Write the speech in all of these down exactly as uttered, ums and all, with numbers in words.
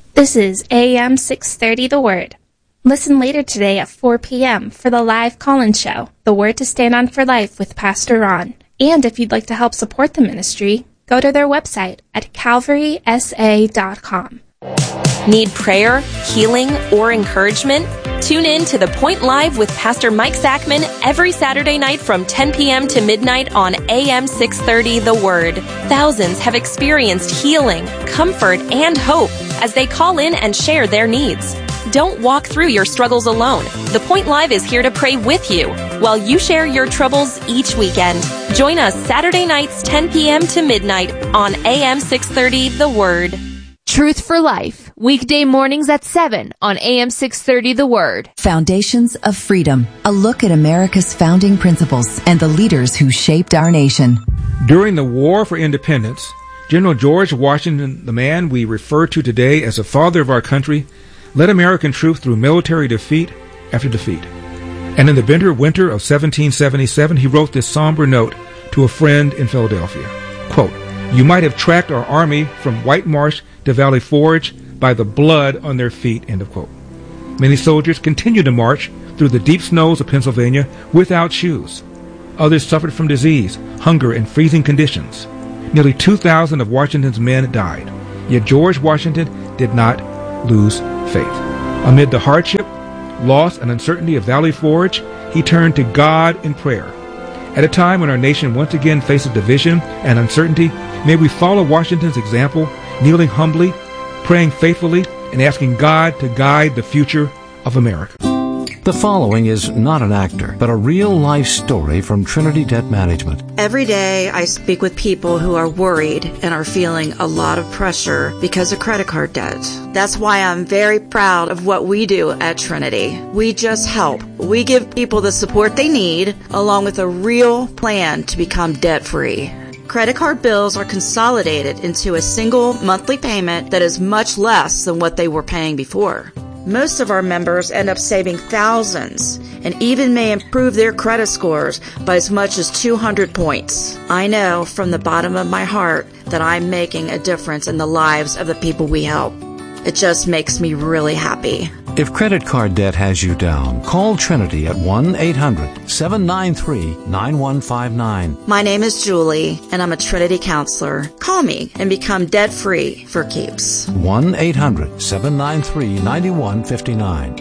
This is A M six thirty The Word. Listen later today at four p.m. for the live call-in show, The Word to Stand On for Life with Pastor Ron. And if you'd like to help support the ministry, go to their website at calvary s a dot com. Need prayer, healing, or encouragement? Tune in to The Point Live with Pastor Mike Zachman every Saturday night from ten p.m. to midnight on A M six thirty The Word. Thousands have experienced healing, comfort, and hope as they call in and share their needs. Don't walk through your struggles alone. The Point Live is here to pray with you while you share your troubles each weekend. Join us Saturday nights ten p.m. to midnight on A M six thirty The Word. Truth for Life, weekday mornings at seven on A M six thirty The Word. Foundations of Freedom, a look at America's founding principles and the leaders who shaped our nation. During the War for Independence, General George Washington, the man we refer to today as the father of our country, led American troops through military defeat after defeat. And in the bitter winter of seventeen seventy-seven, he wrote this somber note to a friend in Philadelphia. Quote, "You might have tracked our army from White Marsh to Valley Forge by the blood on their feet," end of quote. Many soldiers continued to march through the deep snows of Pennsylvania without shoes. Others suffered from disease, hunger, and freezing conditions. Nearly two thousand of Washington's men died. Yet George Washington did not lose faith. Amid the hardship, loss, and uncertainty of Valley Forge, he turned to God in prayer. At a time when our nation once again faces division and uncertainty, may we follow Washington's example, kneeling humbly, praying faithfully, and asking God to guide the future of America. The following is not an actor, but a real-life story from Trinity Debt Management. Every day I speak with people who are worried and are feeling a lot of pressure because of credit card debt. That's why I'm very proud of what we do at Trinity. We just help. We give people the support they need, along with a real plan to become debt-free. Credit card bills are consolidated into a single monthly payment that is much less than what they were paying before. Most of our members end up saving thousands and even may improve their credit scores by as much as two hundred points. I know from the bottom of my heart that I'm making a difference in the lives of the people we help. It just makes me really happy. If credit card debt has you down, call Trinity at one eight hundred seven nine three nine one five nine. My name is Julie, and I'm a Trinity counselor. Call me and become debt-free for keeps. one eight hundred seven nine three nine one five nine.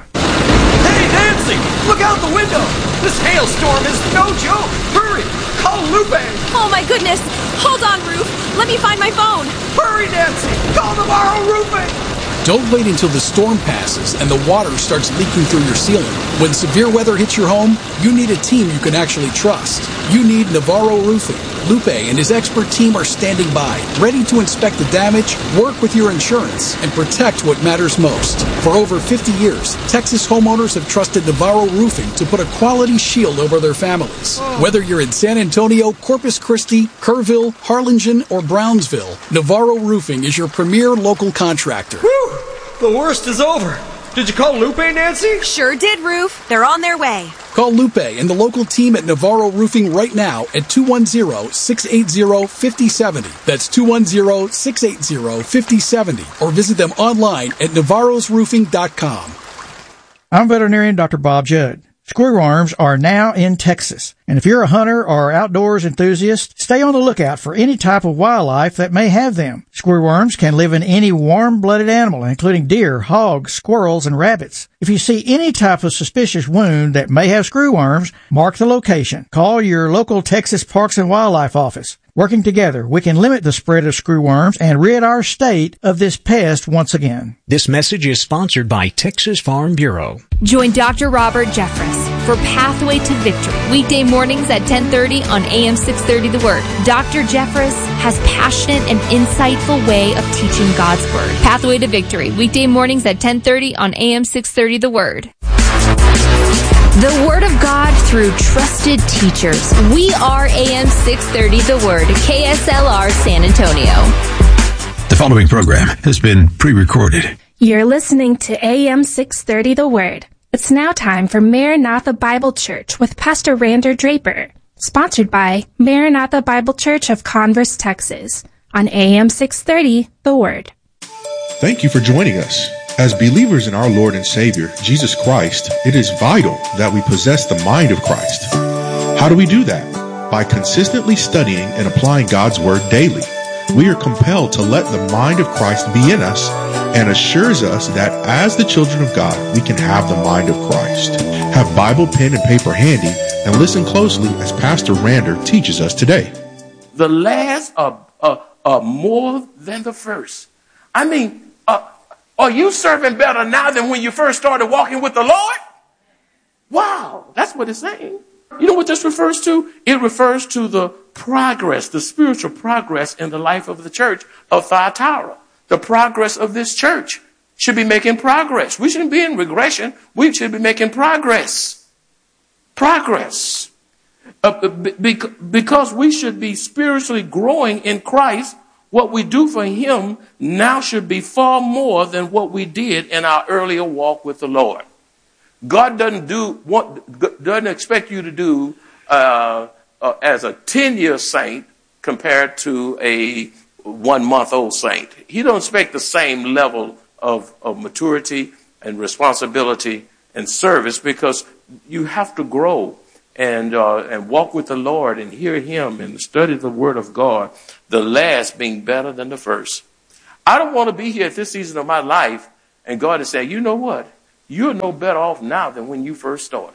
Hey, Nancy! Look out the window! This hailstorm is no joke! Hurry! Call Lupe! Oh my goodness! Hold on, Roof! Let me find my phone! Hurry, Nancy! Call Navarro Roofing! Don't wait until the storm passes and the water starts leaking through your ceiling. When severe weather hits your home, you need a team you can actually trust. You need Navarro Roofing. Lupe and his expert team are standing by, ready to inspect the damage, work with your insurance, and protect what matters most. For over fifty years, Texas homeowners have trusted Navarro Roofing to put a quality shield over their families. Whether you're in San Antonio, Corpus Christi, Kerrville, Harlingen, or Brownsville, Navarro Roofing is your premier local contractor. Whew! The worst is over. Did you call Lupe, Nancy? Sure did, Roof. They're on their way. Call Lupe and the local team at Navarro Roofing right now at two one zero, six eight zero, five zero seven zero. That's two one zero, six eight zero, five zero seven zero. Or visit them online at navarros roofing dot com. I'm veterinarian Doctor Bob Judd. Screwworms are now in Texas, and if you're a hunter or outdoors enthusiast, stay on the lookout for any type of wildlife that may have them. Screwworms can live in any warm-blooded animal, including deer, hogs, squirrels, and rabbits. If you see any type of suspicious wound that may have screwworms, mark the location. Call your local Texas Parks and Wildlife office. Working together, we can limit the spread of screwworms and rid our state of this pest once again. This message is sponsored by Texas Farm Bureau. Join Doctor Robert Jeffress for Pathway to Victory, weekday mornings at ten thirty on A M six thirty The Word. Doctor Jeffress has passionate and insightful way of teaching God's Word. Pathway to Victory, weekday mornings at ten thirty on A M six thirty The Word. The Word of God through trusted teachers. We are A M six thirty The Word, K S L R San Antonio. The following program has been pre-recorded. You're listening to A M six thirty The Word. It's now time for Maranatha Bible Church with Pastor Rander Draper, sponsored by Maranatha Bible Church of Converse, Texas, on A M six thirty The Word. Thank you for joining us. As believers in our Lord and Savior, Jesus Christ, it is vital that we possess the mind of Christ. How do we do that? By consistently studying and applying God's Word daily. We are compelled to let the mind of Christ be in us and assures us that as the children of God, we can have the mind of Christ. Have Bible, pen, and paper handy and listen closely as Pastor Rander teaches us today. The last are, are, are more than the first. I mean, uh, are you serving better now than when you first started walking with the Lord? Wow, that's what it's saying. You know what this refers to? It refers to the progress, the spiritual progress in the life of the church of Thyatira. The progress of this church should be making progress. We shouldn't be in regression. We should be making progress. Progress. Uh, be, because we should be spiritually growing in Christ, what we do for him now should be far more than what we did in our earlier walk with the Lord. God doesn't do what doesn't expect you to do uh, uh, as a ten-year saint compared to a one-month-old saint. He don't expect the same level of, of maturity and responsibility and service, because you have to grow and uh, and walk with the Lord and hear him and study the Word of God, the last being better than the first. I don't want to be here at this season of my life and God is saying, you know what? You're no better off now than when you first started.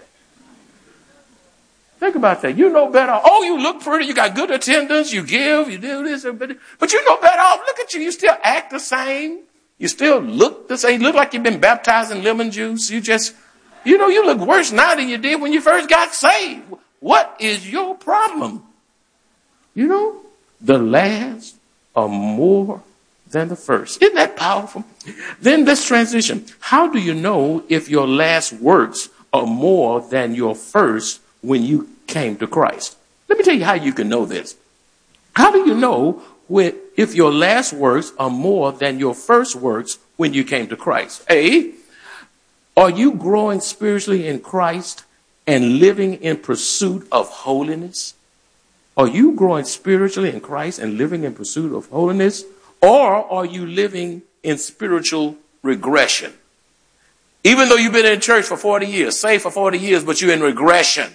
Think about that. You're no better. Oh, you look pretty. You got good attendance. You give. You do this. But, but you're no better off. Look at you. You still act the same. You still look the same. You look like you've been baptized in lemon juice. You just, you know, you look worse now than you did when you first got saved. What is your problem? You know, the last are more than the first. Isn't that powerful? Then let's transition. How do you know if your last works are more than your first when you came to Christ? Let me tell you how you can know this. How do you know when, if your last works are more than your first works when you came to Christ? A, are you growing spiritually in Christ and living in pursuit of holiness? Are you growing spiritually in Christ and living in pursuit of holiness? Or are you living in spiritual regression? Even though you've been in church for forty years, saved for forty years, but you're in regression.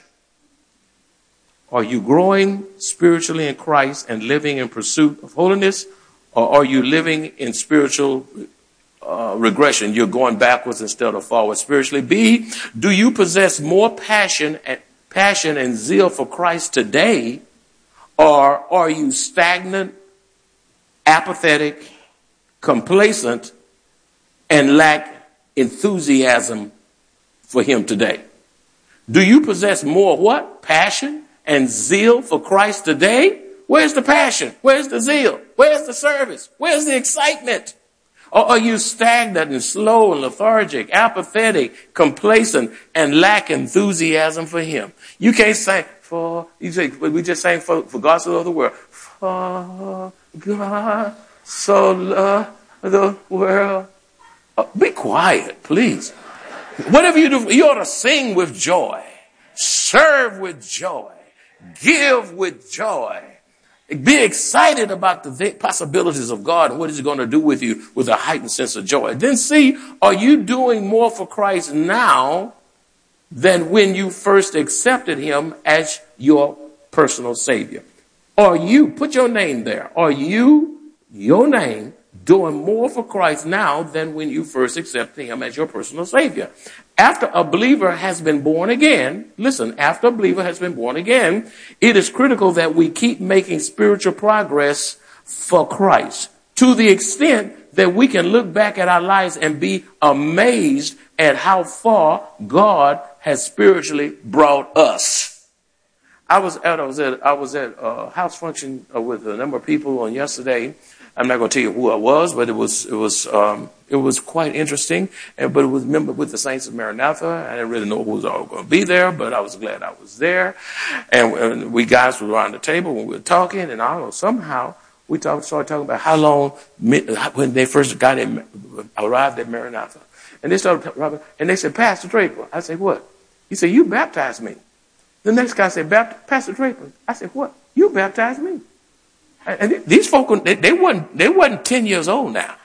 Are you growing spiritually in Christ and living in pursuit of holiness? Or are you living in spiritual uh, regression? You're going backwards instead of forward spiritually. B, do you possess more passion and passion and zeal for Christ today? Or are you stagnant, apathetic, complacent, and lack enthusiasm for him today? Do you possess more what? Passion and zeal for Christ today? Where's the passion? Where's the zeal? Where's the service? Where's the excitement? Or are you stagnant and slow and lethargic, apathetic, complacent, and lack enthusiasm for him? You can't say, for, you say, we just sang for, for God so loved the world. For God so loved the world. Oh, be quiet, please. Whatever you do, you ought to sing with joy, serve with joy, give with joy. Be excited about the possibilities of God and what he's going to do with you with a heightened sense of joy. Then see, are you doing more for Christ now than when you first accepted him as your personal Savior? Are you, put your name there, are you, your name, doing more for Christ now than when you first accepted him as your personal Savior? After a believer has been born again, listen, after a believer has been born again, it is critical that we keep making spiritual progress for Christ to the extent that we can look back at our lives and be amazed at how far God has spiritually brought us. I was at, I was at, I was at a house function with a number of people on yesterday. I'm not going to tell you who I was, but it was, it was, um, it was quite interesting. And, but it was member with the Saints of Maranatha. I didn't really know who was all going to be there, but I was glad I was there. And, and we guys were around the table when we were talking, and I don't know, somehow we talk, started talking about how long, when they first got in, arrived at Maranatha. And they started, and they said, Pastor Draper. I said, what? He said, you baptized me. The next guy said, Pastor Draper. I said, what? You baptized me. And these folk, they, they wasn't, they wasn't ten years old now.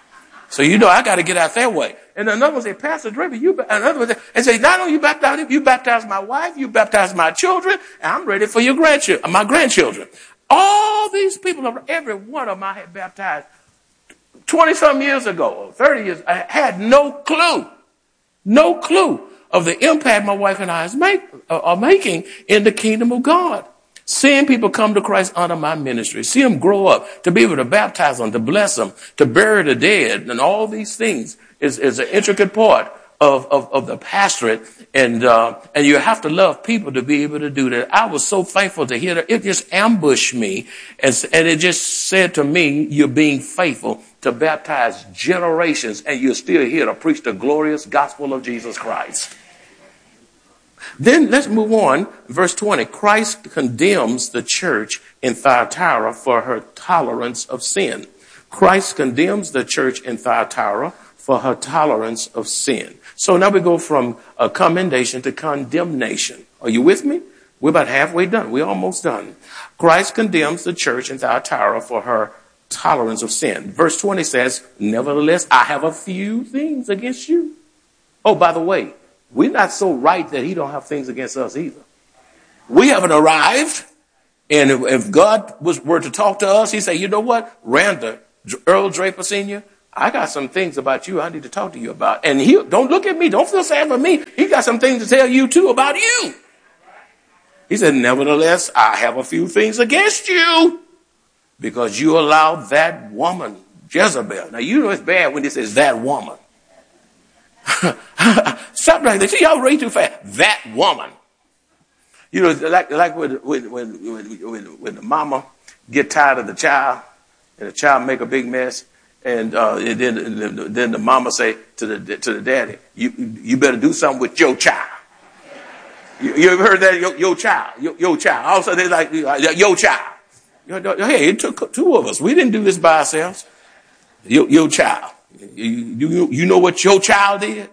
So you know I got to get out that way. And another one say, Pastor Draper, you, another one say, and say, not only you baptize him, you baptize my wife, you baptize my children, and I'm ready for your grandchildren, my grandchildren. All these people, every one of them I had baptized twenty some years ago, or thirty years, I had no clue, no clue of the impact my wife and I is make, uh, are making in the kingdom of God. Seeing people come to Christ under my ministry, see them grow up, to be able to baptize them, to bless them, to bury the dead, and all these things is, is an intricate part of, of, of the pastorate. And, uh, and you have to love people to be able to do that. I was so thankful to hear that. It just ambushed me. And, and it just said to me, you're being faithful to baptize generations, and you're still here to preach the glorious gospel of Jesus Christ. Then let's move on. Verse twenty. Christ condemns the church in Thyatira for her tolerance of sin. Christ condemns the church in Thyatira for her tolerance of sin. So now we go from a commendation to condemnation. Are you with me? We're about halfway done. We're almost done. Christ condemns the church in Thyatira for her tolerance of sin. Verse twenty says, nevertheless, I have a few things against you. Oh, by the way, we're not so right that he don't have things against us either. We haven't arrived. And if, if God was were to talk to us, he'd say, you know what, Randa, Earl Draper Senior, I got some things about you I need to talk to you about. And he don't look at me. Don't feel sad for me. He got some things to tell you too about you. He said, nevertheless, I have a few things against you because you allowed that woman, Jezebel. Now, you know it's bad when it says that woman. Stop right there. See, y'all read too fast. That woman. You know, like, like when, when, when, when, when the mama get tired of the child and the child make a big mess. And, uh, and then, then the mama say to the, to the daddy, you, you better do something with your child. You, you ever heard that? Your, your child, your, your child. All of a sudden they're like, your child. Hey, it took two of us. We didn't do this by ourselves. Your, your child. You, you, you know what your child did?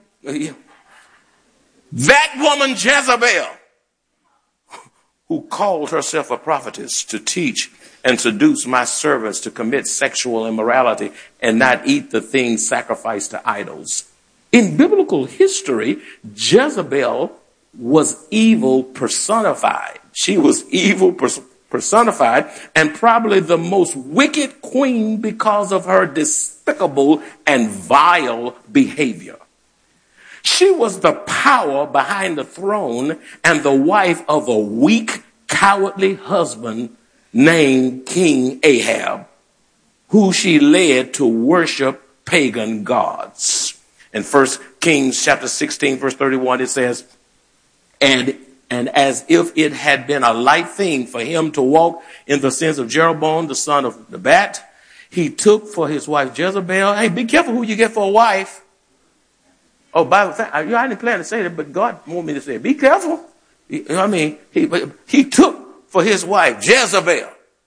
That woman Jezebel, who called herself a prophetess to teach and seduce my servants to commit sexual immorality and not eat the things sacrificed to idols. In biblical history, Jezebel was evil personified. She was evil personified and probably the most wicked queen because of her despicable and vile behavior. She was the power behind the throne and the wife of a weak, cowardly husband named King Ahab, who she led to worship pagan gods. In First Kings chapter sixteen, verse thirty-one, it says, and, and as if it had been a light thing for him to walk in the sins of Jeroboam, the son of Nebat, he took for his wife Jezebel. Hey, be careful who you get for a wife. Oh, Bible, I didn't plan to say that, but God wanted me to say it. Be careful. I mean, he, he took for his wife Jezebel.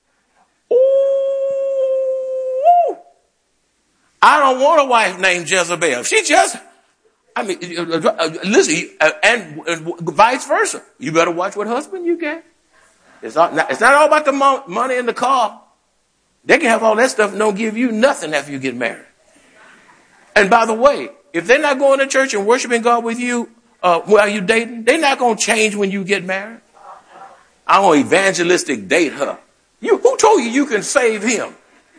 Ooh, I don't want a wife named Jezebel. She just, I mean, listen, and, and vice versa. You better watch what husband you get. It's not, it's not all about the money in the car. They can have all that stuff and don't give you nothing after you get married. And by the way, if they're not going to church and worshiping God with you uh, while you're dating, they're not going to change when you get married. I want evangelistic date her. You, who told you you can save him?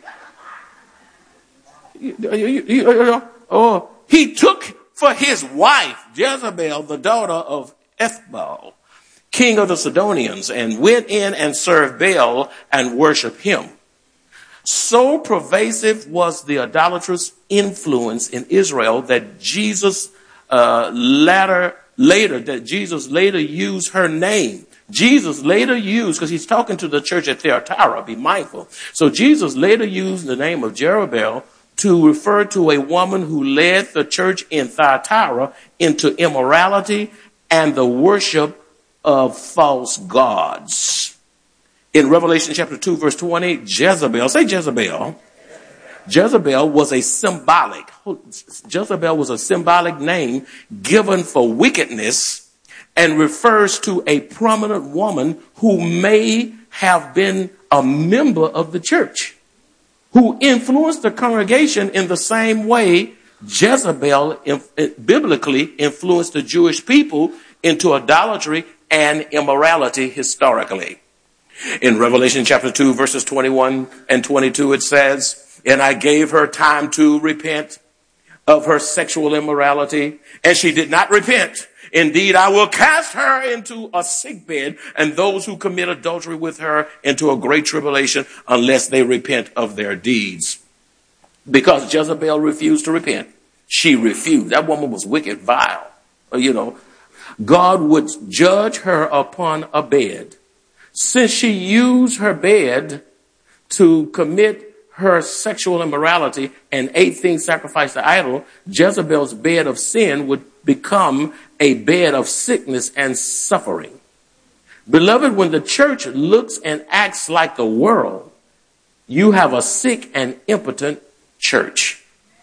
You, you, you, you, oh, he took for his wife Jezebel, the daughter of Ethbaal, king of the Sidonians, and went in and served Baal and worshiped him. So pervasive was the idolatrous influence in Israel that Jesus uh, later, later, that Jesus later used her name. Jesus later used, because he's talking to the church at Thyatira, be mindful. So Jesus later used the name of Jezebel to refer to a woman who led the church in Thyatira into immorality and the worship of false gods. In Revelation chapter two, verse twenty, Jezebel, say Jezebel. Jezebel was a symbolic, Jezebel was a symbolic name given for wickedness and refers to a prominent woman who may have been a member of the church. who influenced the congregation in the same way Jezebel biblically influenced the Jewish people into idolatry and immorality historically. In Revelation chapter two, verses twenty-one and twenty-two, it says, and I gave her time to repent of her sexual immorality, and she did not repent. Indeed, I will cast her into a sickbed, and those who commit adultery with her into a great tribulation, unless they repent of their deeds. Because Jezebel refused to repent. She refused. That woman was wicked, vile. You know, God would judge her upon a bed. Since she used her bed to commit her sexual immorality and ate things sacrificed to idol, Jezebel's bed of sin would become a bed of sickness and suffering. Beloved, when the church looks and acts like the world, you have a sick and impotent church.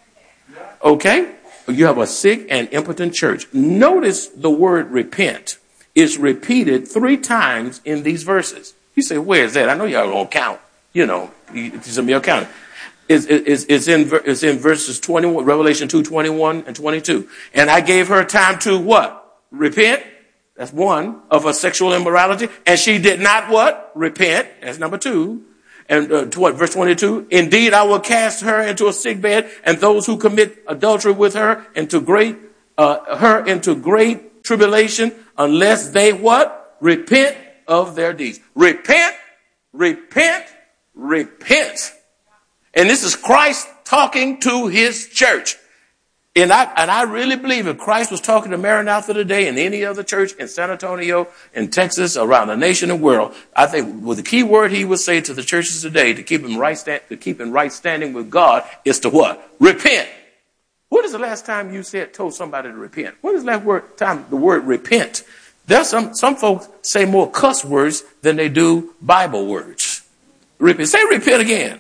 Okay? You have a sick and impotent church. Notice the word repent is repeated three times in these verses. You say, where is that? I know y'all don't count. You know, some of y'all count. It's, it's, it's, in, it's in verses twenty-one, Revelation two, twenty-one and twenty-two. And I gave her time to what? Repent. That's one, of her sexual immorality. And she did not what? Repent. That's number two. And uh, to what? Verse twenty-two. Indeed, I will cast her into a sick bed, and those who commit adultery with her into great, uh, her into great tribulation, unless they what? Repent of their deeds. Repent, repent, repent. And this is Christ talking to his church. And I, and I really believe if Christ was talking to Maranatha today and any other church in San Antonio, in Texas, around the nation and world, I think well, the key word he would say to the churches today to keep them right, stand, to keep in right standing with God is to what? Repent. When is the last time you said, told somebody to repent? When is the last word, time the word repent? There's some, some folks say more cuss words than they do Bible words. Repent. Say repent again.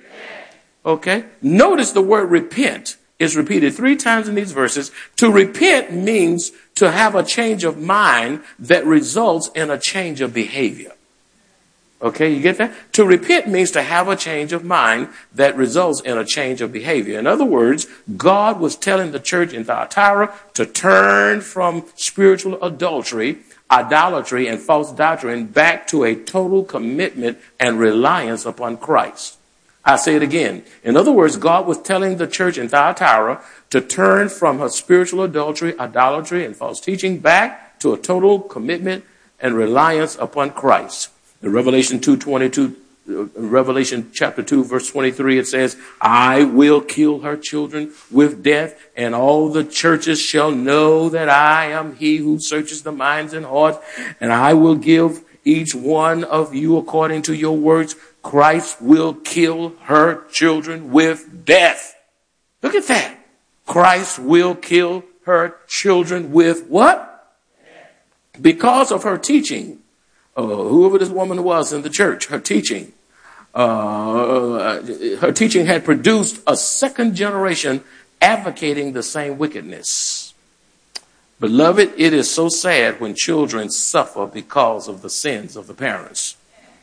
Okay. Notice the word repent is repeated three times in these verses. To repent means to have a change of mind that results in a change of behavior. Okay, you get that? To repent means to have a change of mind that results in a change of behavior. In other words, God was telling the church in Thyatira to turn from spiritual adultery, idolatry, and false doctrine back to a total commitment and reliance upon Christ. I say it again. In other words, God was telling the church in Thyatira to turn from her spiritual adultery, idolatry, and false teaching back to a total commitment and reliance upon Christ. In Revelation two twenty-two, uh, Revelation chapter two, verse twenty-three, it says, I will kill her children with death, and all the churches shall know that I am he who searches the minds and hearts, and I will give each one of you according to your works. Christ will kill her children with death. Look at that. Christ will kill her children with what? Because of her teaching. Uh, whoever this woman was in the church, her teaching. Uh, her teaching had produced a second generation advocating the same wickedness. Beloved, it is so sad when children suffer because of the sins of the parents.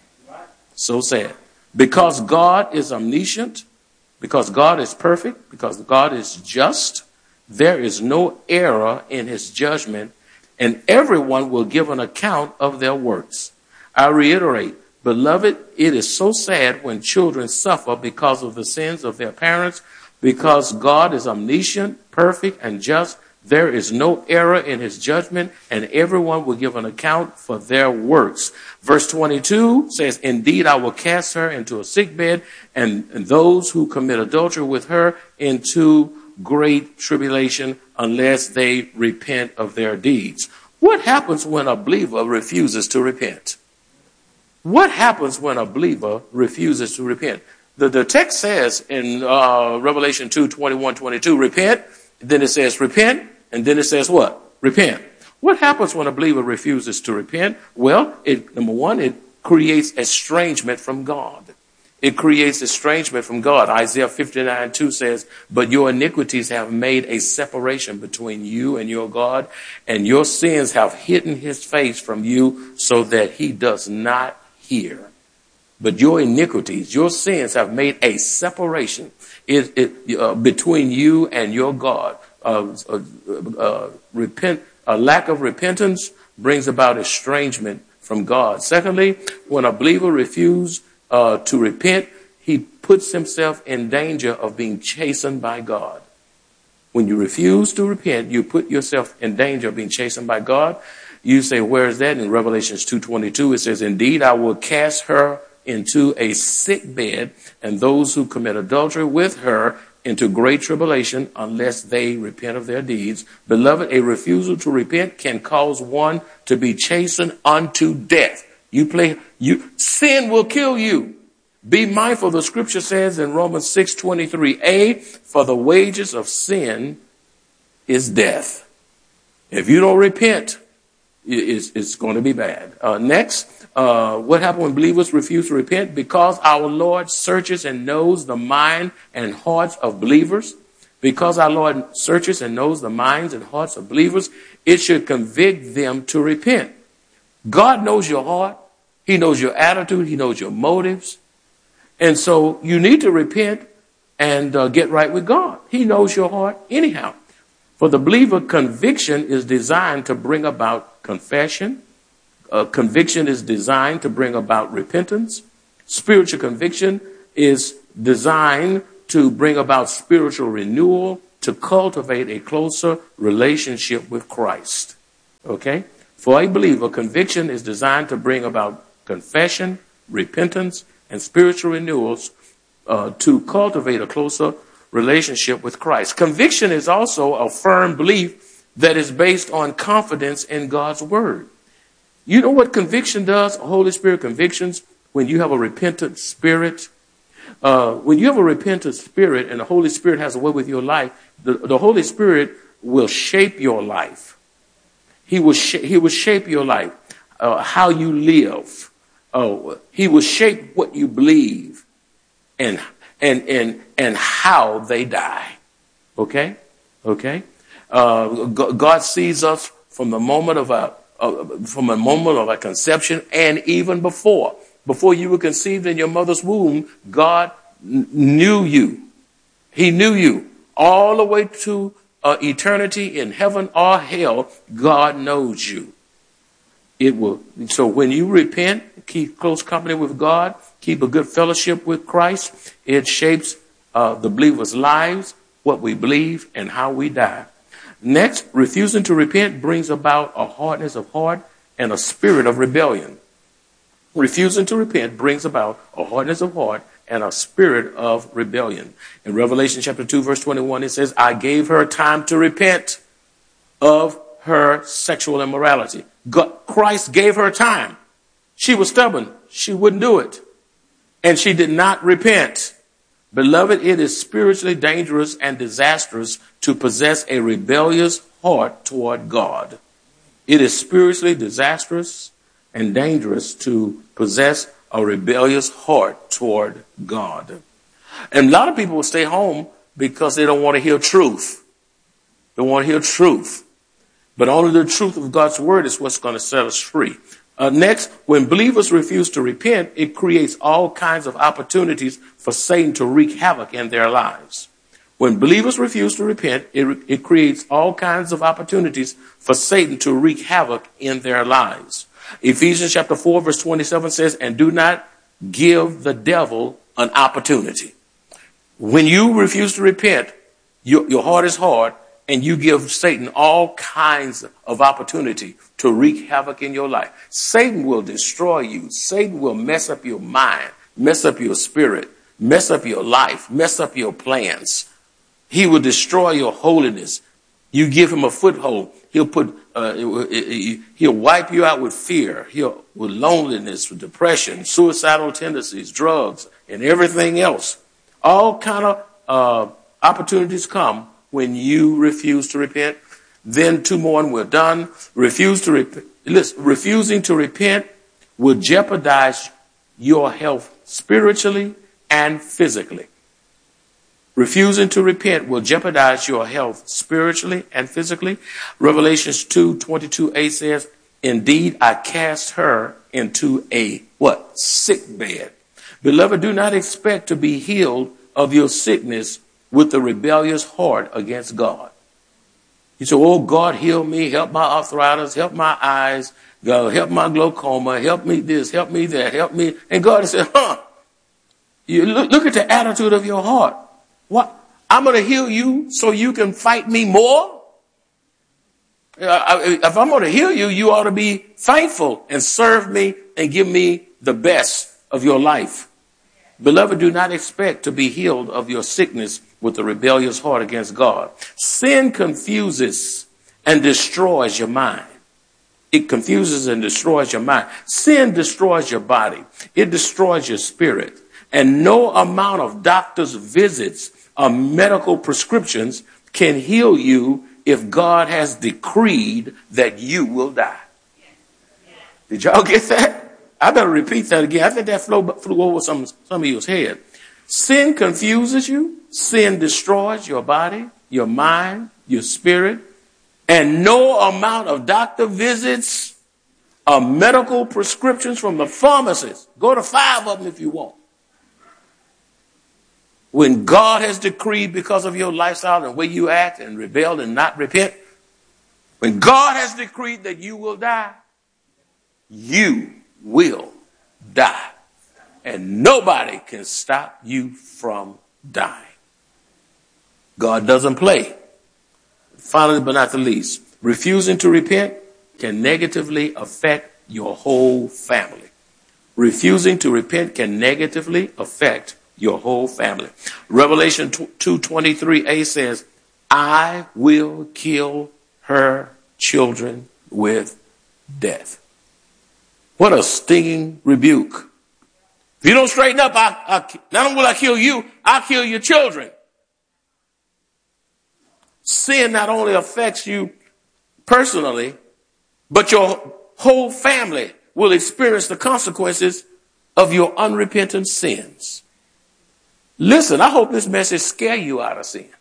So sad. Because God is omniscient, because God is perfect, because God is just, there is no error in his judgment, and everyone will give an account of their works. I reiterate, beloved, it is so sad when children suffer because of the sins of their parents, because God is omniscient, perfect, and just. There is no error in his judgment, and everyone will give an account for their works. Verse twenty-two says, indeed, I will cast her into a sick bed, and, and those who commit adultery with her into great tribulation, unless they repent of their deeds. What happens when a believer refuses to repent? What happens when a believer refuses to repent? The, the text says in uh, Revelation two, twenty-one, twenty-two, repent. Then it says repent, and then it says what? Repent. What happens when a believer refuses to repent? Well, it, number one, it creates estrangement from God. It creates estrangement from God. Isaiah fifty-nine two says, but your iniquities have made a separation between you and your God, and your sins have hidden his face from you so that he does not hear. But your iniquities, your sins have made a separation it, it, uh, between you and your God. Uh, uh, uh, repent, a lack of repentance brings about estrangement from God. Secondly, when a believer refuses uh, to repent, he puts himself in danger of being chastened by God. When you refuse to repent, you put yourself in danger of being chastened by God. You say, where is that? In Revelation two twenty-two, it says, indeed, I will cast her into a sick bed, and those who commit adultery with her into great tribulation, unless they repent of their deeds. Beloved, a refusal to repent can cause one to be chastened unto death. You play, you, sin will kill you. Be mindful, the scripture says in Romans six twenty-three a, for the wages of sin is death. If you don't repent, it's, it's going to be bad. Uh, next, uh, what happened when believers refuse to repent? Because our Lord searches and knows the mind and hearts of believers. Because our Lord searches and knows the minds and hearts of believers, it should convict them to repent. God knows your heart. He knows your attitude. He knows your motives. And so you need to repent and uh, get right with God. He knows your heart anyhow. For the believer, conviction is designed to bring about confession. Uh, conviction is designed to bring about repentance. Spiritual conviction is designed to bring about spiritual renewal, to cultivate a closer relationship with Christ. Okay? For a believer, conviction is designed to bring about confession, repentance, and spiritual renewals uh, to cultivate a closer relationship with Christ. Conviction is also a firm belief that is based on confidence in God's word. You know what conviction does? Holy Spirit convictions, when you have a repentant spirit, uh, when you have a repentant spirit and the Holy Spirit has a way with your life, the, the Holy Spirit will shape your life. He will, sh- he will shape your life, uh, how you live. Oh, he will shape what you believe and, and, and, and how they die. Okay? Okay? Uh, God sees us from the moment of a, uh, from a moment of a conception and even before. Before you were conceived in your mother's womb, God n- knew you. He knew you all the way to uh, eternity in heaven or hell. God knows you. It will. So when you repent, keep close company with God, keep a good fellowship with Christ, it shapes uh, the believers' lives, what we believe, and how we die. Next, refusing to repent brings about a hardness of heart and a spirit of rebellion. Refusing to repent brings about a hardness of heart and a spirit of rebellion. In Revelation chapter two, verse twenty-one, it says, I gave her time to repent of her sexual immorality. God, Christ gave her time. She was stubborn. She wouldn't do it. And she did not repent. Beloved, it is spiritually dangerous and disastrous to possess a rebellious heart toward God. It is spiritually disastrous and dangerous to possess a rebellious heart toward God. And a lot of people will stay home because they don't want to hear truth. They want to hear truth. But only the truth of God's word is what's going to set us free. Uh, next, when believers refuse to repent, it creates all kinds of opportunities for Satan to wreak havoc in their lives. When believers refuse to repent, it, it creates all kinds of opportunities for Satan to wreak havoc in their lives. Ephesians chapter four, verse twenty-seven says, and do not give the devil an opportunity. When you refuse to repent, your, your heart is hard, and you give Satan all kinds of opportunity to wreak havoc in your life. Satan will destroy you. Satan will mess up your mind, mess up your spirit, mess up your life, mess up your plans. He will destroy your holiness. You give him a foothold. He'll put, uh, he'll wipe you out with fear, he'll, with loneliness, with depression, suicidal tendencies, drugs, and everything else. All kind of uh, opportunities come when you refuse to repent. Then two more and we're done. Refuse to repent. Listen, refusing to repent will jeopardize your health spiritually and physically. Refusing to repent will jeopardize your health spiritually and physically. Revelations two twenty-two a says, indeed, I cast her into a what? Sick bed. Beloved, do not expect to be healed of your sickness with a rebellious heart against God. You say, oh, God, heal me, help my arthritis, help my eyes, God, help my glaucoma, help me this, help me that, help me. And God said, huh, you look, look at the attitude of your heart. What? I'm going to heal you so you can fight me more? If I'm going to heal you, you ought to be thankful and serve me and give me the best of your life. Beloved, do not expect to be healed of your sickness with a rebellious heart against God. Sin confuses and destroys your mind. It confuses and destroys your mind. Sin destroys your body. It destroys your spirit. And no amount of doctor's visits or medical prescriptions can heal you if God has decreed that you will die. Did y'all get that? I better repeat that again. I think that flew, flew over some, some of your head. Sin confuses you. Sin destroys your body, your mind, your spirit. And no amount of doctor visits or medical prescriptions from the pharmacist. Go to five of them if you want. When God has decreed because of your lifestyle and the way you act and rebel and not repent, when God has decreed that you will die, you will die. And nobody can stop you from dying. God doesn't play. Finally, but not the least, refusing to repent can negatively affect your whole family. Refusing to repent can negatively affect your whole family. Revelation two twenty-three a says, I will kill her children with death. What a stinging rebuke. If you don't straighten up, I, I, not only will I kill you, I'll kill your children. Sin not only affects you personally, but your whole family will experience the consequences of your unrepentant sins. Listen, I hope this message scare you out of sin.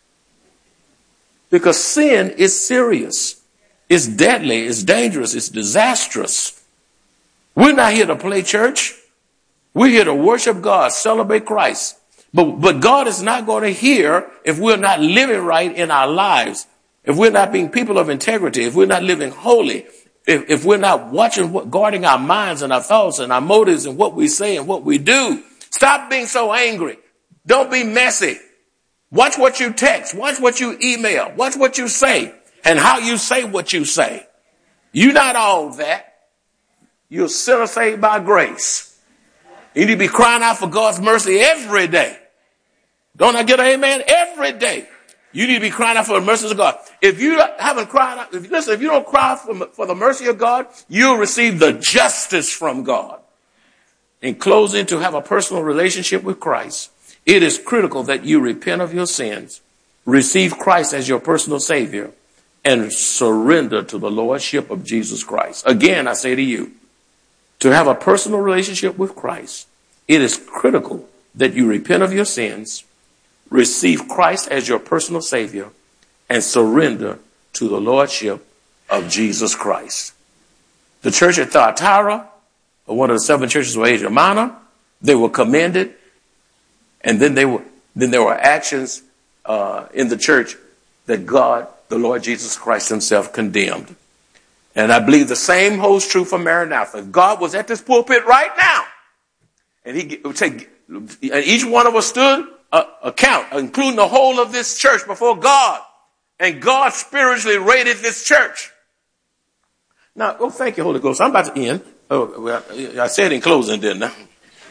Because sin is serious. It's deadly. It's dangerous. It's disastrous. We're not here to play church. We're here to worship God, celebrate Christ. But, but God is not going to hear if we're not living right in our lives. If we're not being people of integrity, if we're not living holy, if, if we're not watching, what, guarding our minds and our thoughts and our motives and what we say and what we do. Stop being so angry. Don't be messy. Watch what you text. Watch what you email. Watch what you say and how you say what you say. You're not all that. You're a sinner saved by grace. You need to be crying out for God's mercy every day. Don't I get an amen? Every day. You need to be crying out for the mercy of God. If you haven't cried out, if, listen, if you don't cry for, for the mercy of God, you'll receive the justice from God. In closing, to have a personal relationship with Christ, it is critical that you repent of your sins, receive Christ as your personal Savior, and surrender to the Lordship of Jesus Christ. Again, I say to you, to have a personal relationship with Christ, it is critical that you repent of your sins, receive Christ as your personal Savior, and surrender to the Lordship of Jesus Christ. The church at Thyatira, one of the seven churches of Asia Minor, they were commended, and then they were then there were actions uh, in the church that God, the Lord Jesus Christ himself, condemned. And I believe the same holds true for Maranatha. If God was at this pulpit right now, and he would take, and each one of us stood uh, account, including the whole of this church before God, and God spiritually rated this church. Now, oh, thank you, Holy Ghost. I'm about to end. Oh, well, I said in closing, didn't I?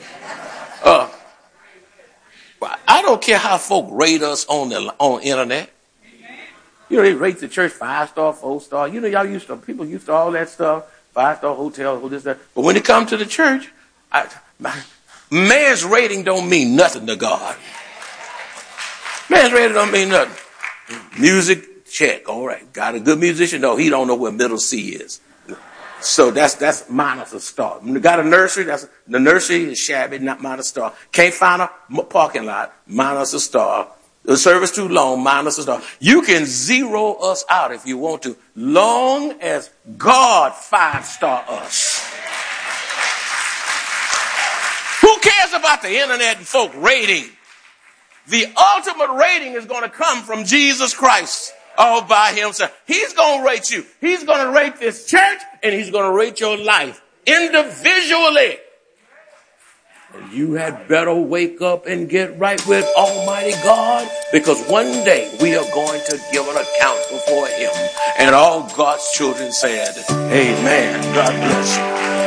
Uh, I don't care how folk rate us on the on internet. You know, they rate the church five star, four star. You know, y'all used to, people used to all that stuff, five star hotels, all this, that. But when it comes to the church, I, my, man's rating don't mean nothing to God. Man's rating don't mean nothing. Music, check. All right. Got a good musician? No, he don't know where middle C is. So that's, that's minus a star. Got a nursery? That's, the nursery is shabby, not minus a star. Can't find a parking lot, minus a star. The service too long, minus a star. You can zero us out if you want to, long as God five-star us. Who Who cares about the internet and folk rating? The ultimate rating is going to come from Jesus Christ all by himself. He's going to rate you. He's going to rate this church, and he's going to rate your life individually. And you had better wake up and get right with Almighty God, because one day we are going to give an account before him. And all God's children said, amen. God bless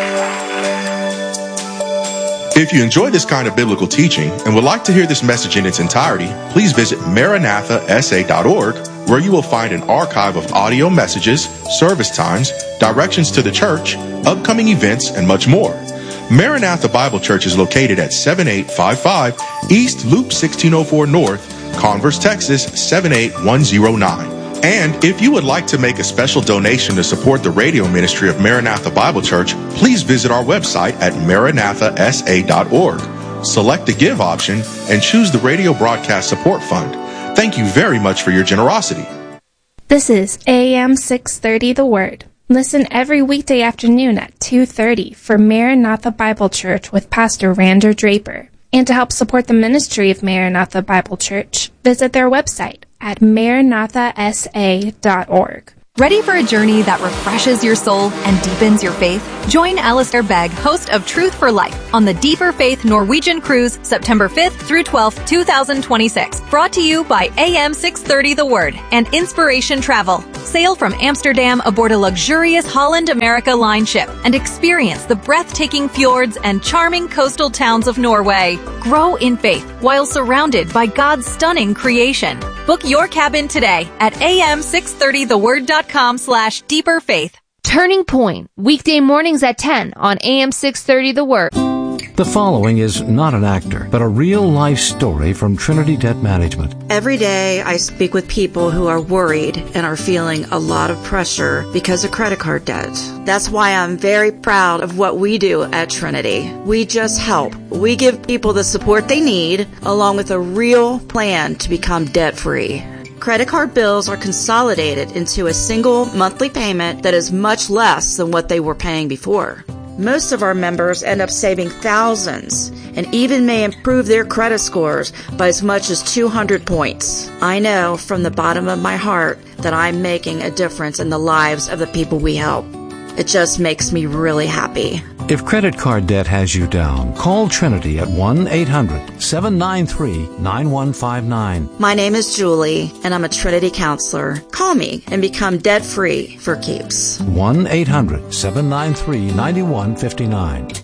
you. If you enjoy this kind of biblical teaching and would like to hear this message in its entirety, please visit maranatha s a dot org, where you will find an archive of audio messages, service times, directions to the church, upcoming events, and much more. Maranatha Bible Church is located at seventy-eight fifty-five East Loop sixteen oh four North, Converse, Texas seven eight one oh nine. And if you would like to make a special donation to support the radio ministry of Maranatha Bible Church, please visit our website at maranatha s a dot org. Select the Give option and choose the Radio Broadcast Support Fund. Thank you very much for your generosity. This is A M six thirty The Word. Listen every weekday afternoon at two thirty for Maranatha Bible Church with Pastor Rander Draper. And to help support the ministry of Maranatha Bible Church, visit their website at maranatha s a dot org. Ready for a journey that refreshes your soul and deepens your faith? Join Alistair Begg, host of Truth for Life, on the Deeper Faith Norwegian Cruise, September fifth through twelfth, twenty twenty-six. Brought to you by A M six thirty The Word and Inspiration Travel. Sail from Amsterdam aboard a luxurious Holland America Line ship and experience the breathtaking fjords and charming coastal towns of Norway. Grow in faith while surrounded by God's stunning creation. Book your cabin today at a m six thirty the word dot com slash deeper faith. Turning Point, weekday mornings at ten on A M six thirty The Word. The following is not an actor, but a real-life story from Trinity Debt Management. Every day I speak with people who are worried and are feeling a lot of pressure because of credit card debt. That's why I'm very proud of what we do at Trinity. We just help. We give people the support they need, along with a real plan to become debt-free. Credit card bills are consolidated into a single monthly payment that is much less than what they were paying before. Most of our members end up saving thousands and even may improve their credit scores by as much as two hundred points. I know from the bottom of my heart that I'm making a difference in the lives of the people we help. It just makes me really happy. If credit card debt has you down, call Trinity at one eight hundred seven nine three nine one five nine. My name is Julie, and I'm a Trinity counselor. Call me and become debt-free for keeps. one eight hundred seven nine three nine one five nine.